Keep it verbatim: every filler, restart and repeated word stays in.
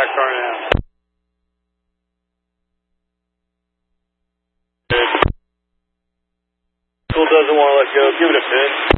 back car now. Good. Still doesn't want to let go. Give it a pinch.